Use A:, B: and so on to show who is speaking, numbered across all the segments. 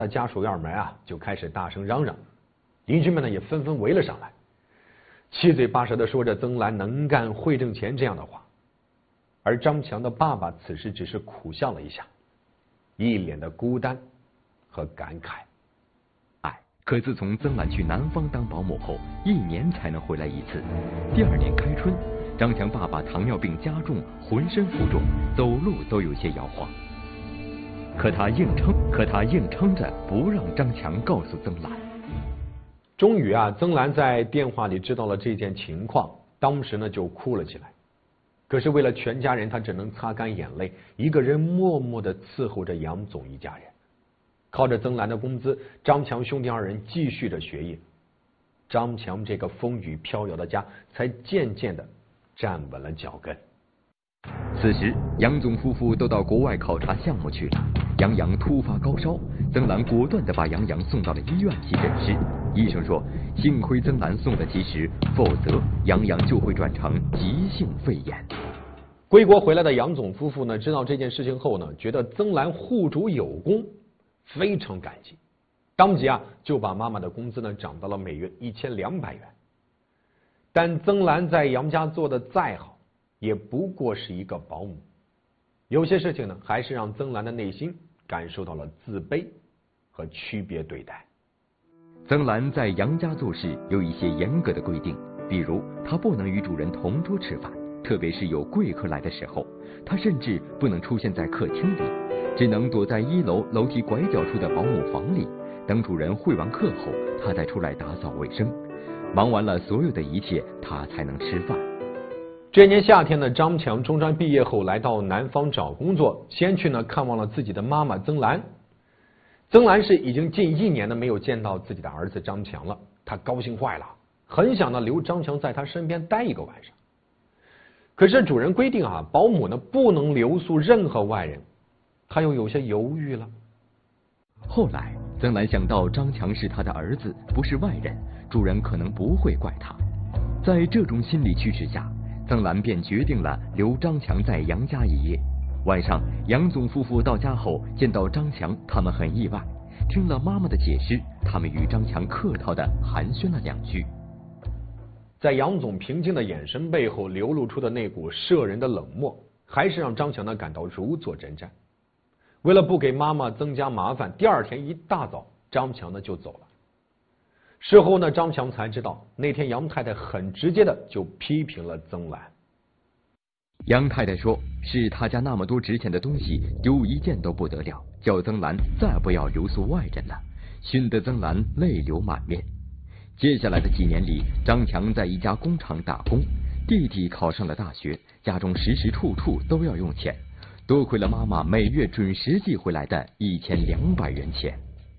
A: 家属院门啊就开始大声嚷嚷，邻居们呢也纷纷围了上来，七嘴八舌的说着曾兰能干会挣钱这样的话。而张强的爸爸此时只是苦笑了一下，一脸的孤单和感慨。
B: 可自从曾兰去南方当保姆后，1年才能回来一次。第2年开春，张强爸爸糖尿病加重，浑身浮肿，走路都有些摇晃。可他硬撑着不让张强告诉曾兰。
A: 终于啊，曾兰在电话里知道了这件情况，当时呢就哭了起来。可是为了全家人，他只能擦干眼泪，一个人默默地伺候着杨总一家人。靠着曾兰的工资，张强兄弟2人继续着学业。张强这个风雨飘摇的家才渐渐的站稳了脚跟。
B: 此时，杨总夫妇都到国外考察项目去了。杨洋突发高烧，曾兰果断地把杨洋送到了医院去诊室。医生说，幸亏曾兰送的及时，否则杨洋就会转成急性肺炎。
A: 归国回来的杨总夫妇呢，知道这件事情后呢，觉得曾兰护主有功，非常感激，当即啊就把妈妈的工资呢涨到了每月1200元。但曾兰在杨家做的再好，也不过是一个保姆。有些事情呢，还是让曾兰的内心感受到了自卑和区别对待。
B: 曾兰在杨家做事有一些严格的规定，比如她不能与主人同桌吃饭，特别是有贵客来的时候，她甚至不能出现在客厅里，只能躲在1楼楼梯拐角处的保姆房里，等主人会完课后，她再出来打扫卫生。忙完了所有的一切，她才能吃饭。
A: 这年夏天呢，张强中专毕业后来到南方找工作，先去呢看望了自己的妈妈曾兰。曾兰是已经近1年的没有见到自己的儿子张强了，他高兴坏了，很想呢留张强在他身边待1个晚上。可是主人规定啊，保姆呢不能留宿任何外人，他又有些犹豫了。
B: 后来曾兰想到张强是他的儿子，不是外人，主人可能不会怪他。在这种心理驱使下，曾兰便决定了留张强在杨家一夜。晚上，杨总夫妇到家后见到张强，他们很意外。听了妈妈的解释，他们与张强客套地寒暄了2句。
A: 在杨总平静的眼神背后流露出的那股摄人的冷漠，还是让张强呢感到如坐针毡。为了不给妈妈增加麻烦，第2天一大早，张强呢就走了。事后呢，张强才知道，那天杨太太很直接的就批评了曾兰。
B: 杨太太说，是他家那么多值钱的东西，丢1件都不得了，叫曾兰再不要留宿外人了，熏得曾兰泪流满面。接下来的几年里，张强在一家工厂打工，弟弟考上了大学，家中时时处处都要用钱，多亏了妈妈每月准时寄回来的1200元钱。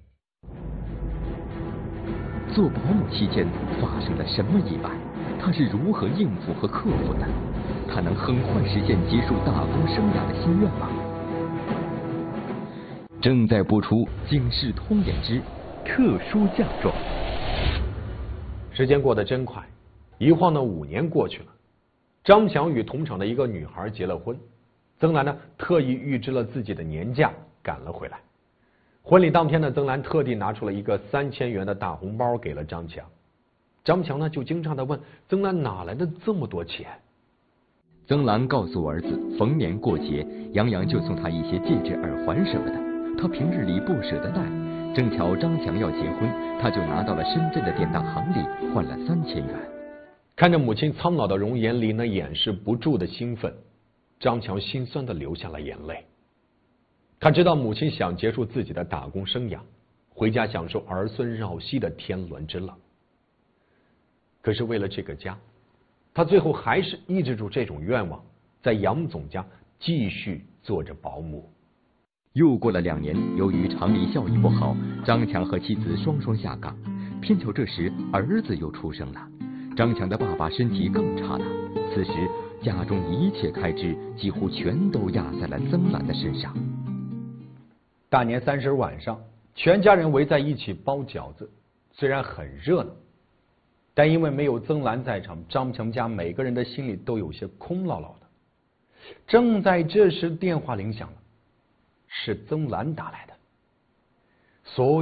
B: 做保姆期间发生了什么意外？他是如何应付和克服的？他能很快实现结束打工生涯的心愿吗？正在播出《警世通言之特殊嫁妆》。
A: 时间过得真快，一晃呢5年过去了。张强与同厂的一个女孩结了婚，曾兰呢特意预支了自己的年假赶了回来。婚礼当天呢，曾兰特地拿出了一个3000元的大红包给了张强。张强呢就惊诧地问曾兰哪来的这么多钱。
B: 曾兰告诉儿子，逢年过节杨洋就送他一些戒指、耳环什么的，他平日里不舍得带，正巧张强要结婚，他就拿到了深圳的典当行里换了3000元。看着母亲苍老的容颜里那掩饰不住的兴奋，张强心酸地流下了眼泪。他知道母亲想结束自己的打工生涯，回家享受儿孙绕膝的天伦之乐。可是为了这个家，他最后还是抑制住这种愿望，在杨总家继续做着保姆。又过了2年，由于厂里效益不好，张强和妻子双双下岗，偏巧这时儿子又出生了，张强的爸爸身体更差了。此时家中一切开支几乎全都压在了曾兰的身上。大年30晚上，全家人围在一起包饺子，虽然很热闹，但因为没有曾兰在场，张强家每个人的心里都有些空落落的。正在这时，电话铃响了，是曾兰打来的。
A: 所